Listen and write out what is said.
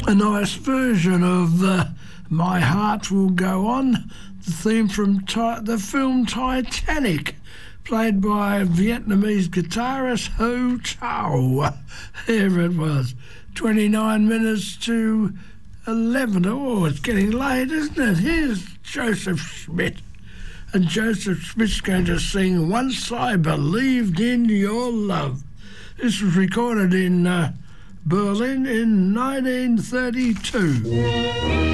a nice version of My Heart Will Go On, the theme from the film Titanic, played by Vietnamese guitarist Ho Chow. Here it was, 29 minutes to 11. Oh, it's getting late, isn't it? Here's Joseph Schmidt. And Joseph Smith's going to sing Once I Believed in Your Love. This was recorded in Berlin in 1932.